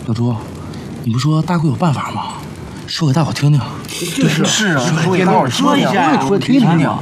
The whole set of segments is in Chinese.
小朱，你不说大贵有办法吗？说给大伙听听。 是啊，说给大伙说一下呀， 说听听。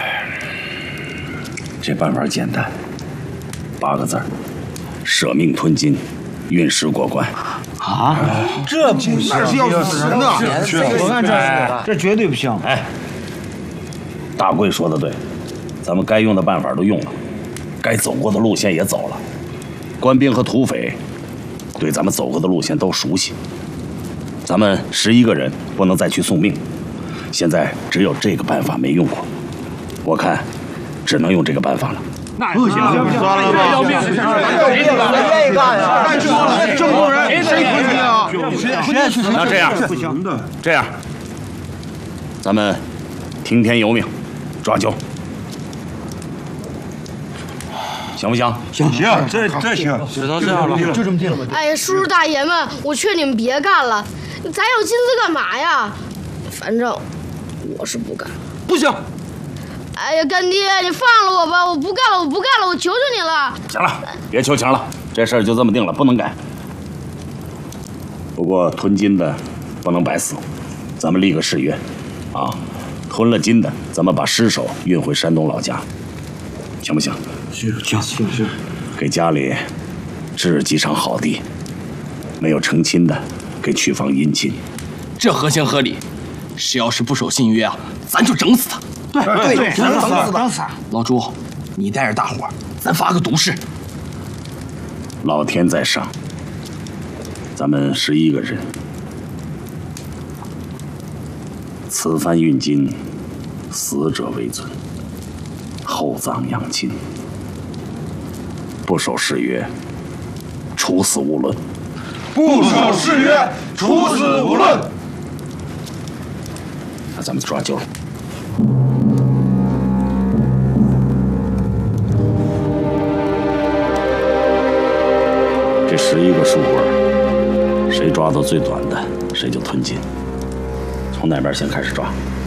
这办法简单，8个字儿：舍命吞金，运势过关。 啊，这不行， 那是要死人的。 我看这绝对不行。 哎，大贵说的对，咱们该用的办法都用了，该走过的路线也走了，官兵和土匪对咱们走过的路线都熟悉。咱们11个人不能再去送命，现在只有这个办法没用过，我看只能用这个办法了。 那不行，算了吧， 要命！谁愿意干呀？干什么？郑州人谁吞金啊？ 那这样不行的， 这样，咱们听天由命，抓阄，行不行？ 行，这行， 就到这样了，就这么定了。 哎，叔叔大爷们，我劝你们别干了，咱要金子干嘛呀？反正我是不干。 不行。 哎呀，干爹，你放了我吧！我不干了，我求求你了！ 行了，别求情了，这事儿就这么定了，不能改。不过吞金的不能白死，咱们立个誓约，啊，吞了金的，咱们把尸首运回山东老家，行不行？ 行， 给家里置几场好地，没有成亲的，给娶房姻亲， 这合情合理。谁要是不守信约啊，咱就整死他。 对，整死。 老朱，你带着大伙儿，咱发个毒誓。 老天在上，咱们11个人，此番运金，死者为尊，厚葬养亲，不守誓约，处死无论。 不守誓约，处死无论。 那咱们抓阄。这11个树棍，谁抓到最短的，谁就吞金。从哪边先开始抓？